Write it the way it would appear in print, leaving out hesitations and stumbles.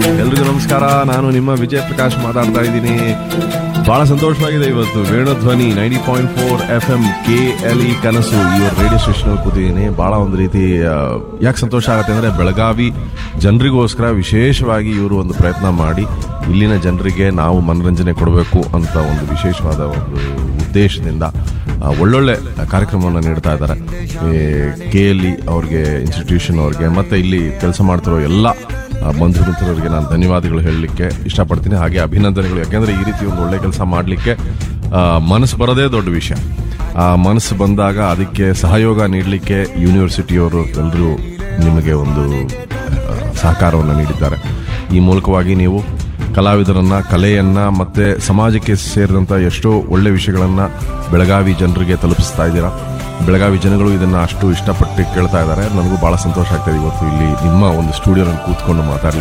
ಎಲ್ರಿಗೂ ನಮಸ್ಕಾರ. ನಾನು ನಿಮ್ಮ ವಿಜಯ್ ಪ್ರಕಾಶ್ ಮಾತಾಡ್ತಾ ಇದ್ದೀನಿ. ಬಹಳ ಸಂತೋಷವಾಗಿದೆ. ಇವತ್ತು ವೇಣುಧ್ವನಿ 90.4 FM KLE ಕನಸು ಈ ರೇಡಿಯೋ ಸ್ಟೇಷನ್ ಕೂತಿದ್ದೀನಿ. ಬಹಳ ಒಂದು ರೀತಿ ಯಾಕೆ ಸಂತೋಷ ಆಗುತ್ತೆ ಅಂದರೆ, ಬೆಳಗಾವಿ ಜನರಿಗೋಸ್ಕರ ವಿಶೇಷವಾಗಿ ಇವರು ಒಂದು ಪ್ರಯತ್ನ ಮಾಡಿ ಇಲ್ಲಿನ ಜನರಿಗೆ ನಾವು ಮನರಂಜನೆ ಕೊಡಬೇಕು ಅಂತ ಒಂದು ವಿಶೇಷವಾದ ಒಂದು ಉದ್ದೇಶದಿಂದ ಒಳ್ಳೊಳ್ಳೆ ಕಾರ್ಯಕ್ರಮವನ್ನು ನೀಡ್ತಾ ಇದ್ದಾರೆ. KLE ಅವ್ರಿಗೆ, ಇನ್ಸ್ಟಿಟ್ಯೂಷನ್ ಅವ್ರಿಗೆ, ಮತ್ತು ಇಲ್ಲಿ ಕೆಲಸ ಮಾಡ್ತಿರೋ ಎಲ್ಲ ಬಂಧು ಮಿತ್ರರಿಗೆ ನಾನು ಧನ್ಯವಾದಗಳು ಹೇಳಲಿಕ್ಕೆ ಇಷ್ಟಪಡ್ತೀನಿ. ಹಾಗೆ ಅಭಿನಂದನೆಗಳು. ಯಾಕೆಂದರೆ ಈ ರೀತಿ ಒಂದು ಒಳ್ಳೆ ಕೆಲಸ ಮಾಡಲಿಕ್ಕೆ ಮನಸ್ಸು ಬರೋದೇ ದೊಡ್ಡ ವಿಷಯ. ಆ ಮನಸ್ಸು ಬಂದಾಗ ಅದಕ್ಕೆ ಸಹಯೋಗ ನೀಡಲಿಕ್ಕೆ ಯೂನಿವರ್ಸಿಟಿಯವರು ಎಲ್ಲರೂ ನಿಮಗೆ ಒಂದು ಸಹಕಾರವನ್ನು ನೀಡಿದ್ದಾರೆ. ಈ ಮೂಲಕವಾಗಿ ನೀವು ಕಲಾವಿದರನ್ನು, ಕಲೆಯನ್ನು ಮತ್ತು ಸಮಾಜಕ್ಕೆ ಸೇರಿದಂಥ ಎಷ್ಟೋ ಒಳ್ಳೆ ವಿಷಯಗಳನ್ನು ಬೆಳಗಾವಿ ಜನರಿಗೆ ತಲುಪಿಸ್ತಾ ಇದ್ದೀರಾ. ಬೆಳಗಾವಿ ಜನಗಳು ಇದನ್ನು ಅಷ್ಟು ಇಷ್ಟಪಟ್ಟು ಕೇಳ್ತಾ ಇದ್ದಾರೆ. ನನಗೂ ಭಾಳ ಸಂತೋಷ ಆಗ್ತಾಯಿದೆ ಇವತ್ತು ಇಲ್ಲಿ ನಿಮ್ಮ ಒಂದು ಸ್ಟುಡಿಯೋನಲ್ಲಿ ಕೂತ್ಕೊಂಡು ಮಾತಾಡಲಿಕ್ಕೆ.